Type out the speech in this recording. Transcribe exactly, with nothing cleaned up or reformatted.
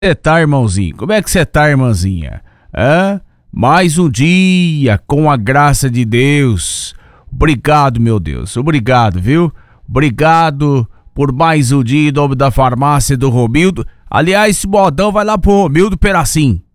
Você tá, irmãozinho? Como é que você tá, irmãzinha? Hã? Mais um dia com a graça de Deus. Obrigado, meu Deus. Obrigado, viu? Obrigado por mais um dia em nome da farmácia do Romildo. Aliás, esse modão vai lá pro Romildo Peracim.